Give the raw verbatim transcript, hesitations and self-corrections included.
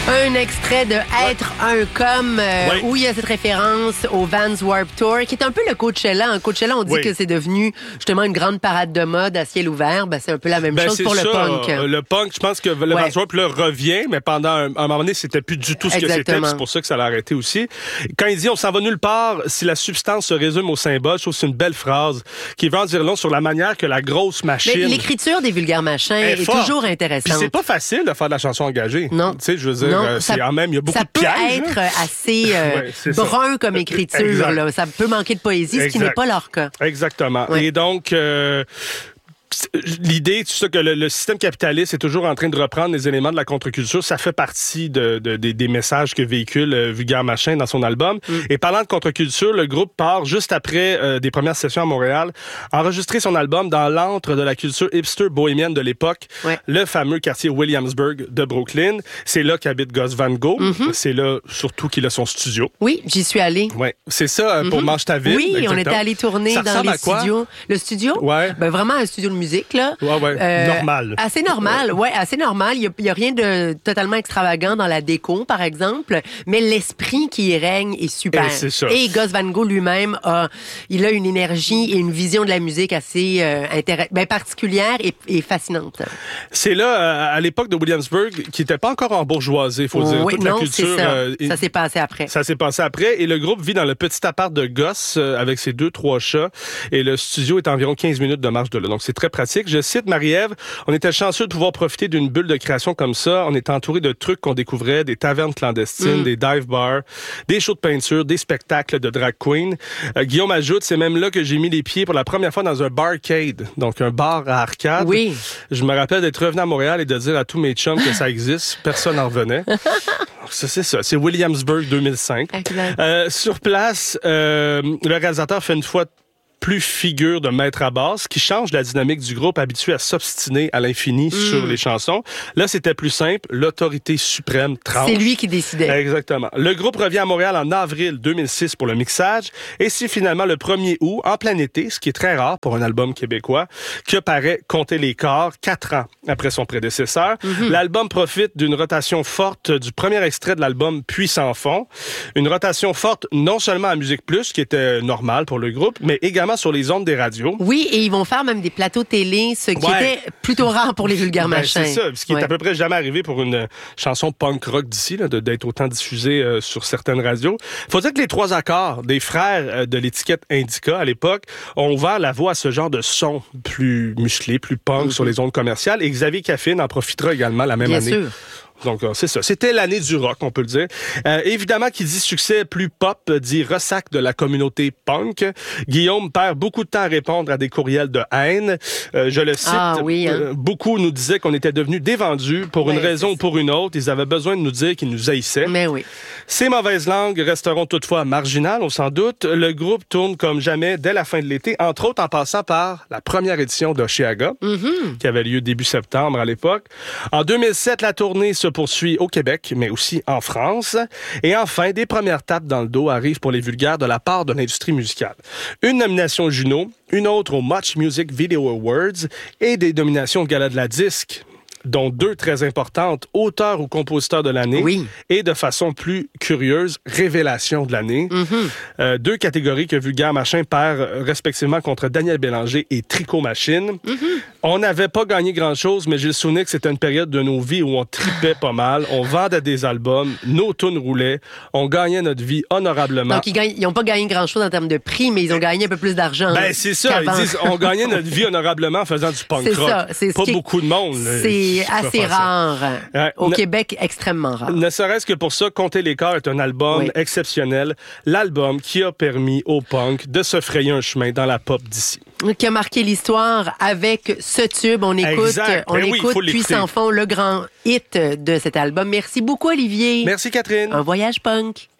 Un extrait de Être un comme, euh, Oui. où il y a cette référence au Vans Warped Tour, qui est un peu le Coachella. En Coachella, on dit Oui. que c'est devenu justement une grande parade de mode à ciel ouvert. Ben, c'est un peu la même Ben, chose c'est pour ça. le punk. Euh, Le punk, je pense que le Ouais. Vans Warped là, revient, mais pendant un, un moment donné, c'était plus du tout ce que c'était. Exactement. puis C'est pour ça que ça l'a arrêté aussi. Quand il dit on s'en va nulle part si la substance se résume au symbole, je trouve que c'est une belle phrase qui veut en dire long sur la manière que la grosse Mais machine. l'écriture des vulgaires machins est est forte. toujours Puis intéressante. c'est pas facile de faire de la chanson engagée. Non. Tu sais, je veux dire, Non, euh, ça- c'est quand même, il y a beaucoup ça de peut pièges. être là. assez euh, Ouais, c'est ça. brun comme écriture. Exact. Là. Ça peut manquer de poésie, ce qui Exact. n'est pas leur cas. Exactement. Ouais. Et donc, euh, l'idée, tu sais, que le, le système capitaliste est toujours en train de reprendre les éléments de la contre-culture, ça fait partie de, de, des, des messages que véhicule euh, Vulgaire Machin dans son album. Mm. Et parlant de contre-culture, le groupe part juste après euh, des premières sessions à Montréal, enregistrer son album dans l'antre de la culture hipster bohémienne de l'époque, Ouais. le fameux quartier Williamsburg de Brooklyn. C'est là qu'habite Gus Van Gogh. Mm-hmm. C'est là surtout qu'il a son studio. Oui, j'y suis allée. Ouais, c'est ça euh, pour Mm-hmm. Mange ta ville. Oui, exactement. on était allé tourner Ça dans ressemble les à quoi? studios. Le studio? Ouais. Ben, vraiment un studio de musique, là. Ouais, ouais. Normal. Assez normal, ouais, assez normal. Il n'y a, a rien de totalement extravagant dans la déco, par exemple, mais l'esprit qui y règne est super. Et c'est ça. Et Gus Van Gogh lui-même, a, il a une énergie et une vision de la musique assez euh, intéress- ben, particulière et, et fascinante. C'est là, euh, à l'époque de Williamsburg, qui n'était pas encore en bourgeoisie, il faut dire. Oui, Toute non, la culture. c'est ça. euh, Ça s'est passé après. Ça s'est passé après. Et le groupe vit dans le petit appart de Goss euh, avec ses deux, trois chats. Et le studio est à environ quinze minutes de marche de là. Donc, c'est très pratique. Je cite Marie-Ève, on était chanceux de pouvoir profiter d'une bulle de création comme ça. On était entouré de trucs qu'on découvrait, des tavernes clandestines, mm. des dive bars, des shows de peinture, des spectacles de drag queen. Euh, Guillaume ajoute, c'est même là que j'ai mis les pieds pour la première fois dans un barcade. Donc, un bar à arcade. Oui. Je me rappelle d'être revenu à Montréal et de dire à tous mes chums que ça existe. Personne n'en revenait. Ça, c'est ça. C'est Williamsburg deux mille cinq. Euh, sur place, euh, le réalisateur fait une fois plus figure de maître à base, qui change la dynamique du groupe habitué à s'obstiner à l'infini mmh. sur les chansons. Là, c'était plus simple. L'autorité suprême tranche. C'est lui qui décidait. Exactement. Le groupe revient à Montréal en avril deux mille six pour le mixage. Et c'est finalement le premier août, en plein été, ce qui est très rare pour un album québécois, que paraît Compter les corps, quatre ans après son prédécesseur. Mmh. L'album profite d'une rotation forte du premier extrait de l'album Puis sans fond. Une rotation forte non seulement à Musique Plus, qui était normale pour le groupe, mais également sur les ondes des radios. Oui, et ils vont faire même des plateaux télé, ce qui ouais. était plutôt rare pour les vulgaires ben, machins. C'est ça, ce qui ouais. est à peu près jamais arrivé pour une chanson punk rock d'ici, là, de, d'être autant diffusée euh, sur certaines radios. Faut dire que les trois accords des frères euh, de l'étiquette Indica, à l'époque, ont ouvert la voie à ce genre de son plus musclé, plus punk mm-hmm. sur les ondes commerciales. Et Xavier Caffine en profitera également la même Bien année. Sûr. Donc, c'est ça. C'était l'année du rock, on peut le dire. Euh, évidemment, qui dit succès plus pop, dit ressac de la communauté punk. Guillaume perd beaucoup de temps à répondre à des courriels de haine. Euh, je le cite. Ah, oui, hein? euh, beaucoup nous disaient qu'on était devenus dévendus pour ouais, une raison ou pour une autre. Ils avaient besoin de nous dire qu'ils nous haïssaient. Mais oui. Ces mauvaises langues resteront toutefois marginales, on s'en doute. Le groupe tourne comme jamais dès la fin de l'été, entre autres en passant par la première édition d'Oshéaga, mm-hmm. qui avait lieu début septembre à l'époque. En deux mille sept, la tournée se poursuit au Québec, mais aussi en France. Et enfin, des premières tapes dans le dos arrivent pour les vulgaires de la part de l'industrie musicale. Une nomination Juno, une autre au Much Music Video Awards et des nominations au Gala de la Disque, dont deux très importantes, auteur ou compositeur de l'année, oui. et de façon plus curieuse, révélation de l'année. Mm-hmm. Euh, deux catégories que Vulgaire Machin perd respectivement contre Daniel Bélanger et Tricot Machine. Mm-hmm. On n'avait pas gagné grand-chose, mais j'ai le souvenir que c'était une période de nos vies où on tripait pas mal, on vendait des albums, nos tunes roulaient, on gagnait notre vie honorablement. Donc, ils n'ont pas gagné grand-chose en termes de prix, mais ils ont gagné un peu plus d'argent. Ben, c'est ça. Ils disent, on gagnait notre vie honorablement en faisant du punk c'est rock. Ça, c'est pas ce beaucoup est... de monde. C'est assez rare. Ouais. Au ne... Québec, extrêmement rare. Ne serait-ce que pour ça, Compter les corps est un album oui. exceptionnel. L'album qui a permis au punk de se frayer un chemin dans la pop d'ici. Qui a marqué l'histoire avec ce tube. On écoute, exact. on ben écoute oui, Puis sans fond, le grand hit de cet album. Merci beaucoup, Olivier. Merci, Catherine. Un voyage punk.